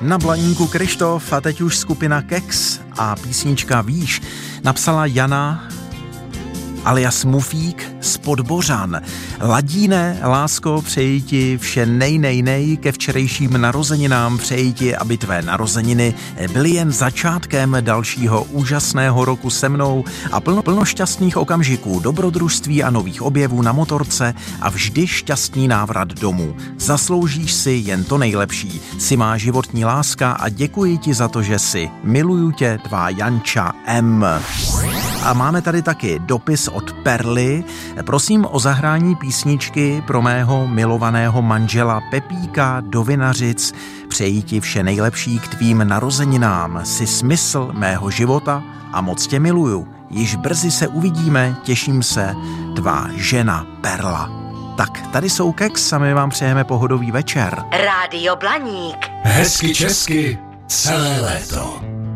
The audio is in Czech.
Na Blaníku Krištof a teď už skupina Keks a písnička Víš napsala Jana alias Mufík z Podbořan. Ladíne, lásko, přeji ti vše nej ke včerejším narozeninám, přeji ti, aby tvé narozeniny byly jen začátkem dalšího úžasného roku se mnou a plno šťastných okamžiků, dobrodružství a nových objevů na motorce a vždy šťastný návrat domů. Zasloužíš si jen to nejlepší. Jsi má životní láska a děkuji ti za to, že jsi. Miluju tě, tvá Janča M. A máme tady taky dopis od Perly. Prosím o zahrání písničky pro mého milovaného manžela Pepíka do Vinařic. Přeji ti vše nejlepší k tvým narozeninám. Jsi smysl mého života a moc tě miluju. Již brzy se uvidíme, těším se, tvá žena Perla. Tak, tady jsou Keks a my vám přejeme pohodový večer. Rádio Blaník. Hezky česky celé léto.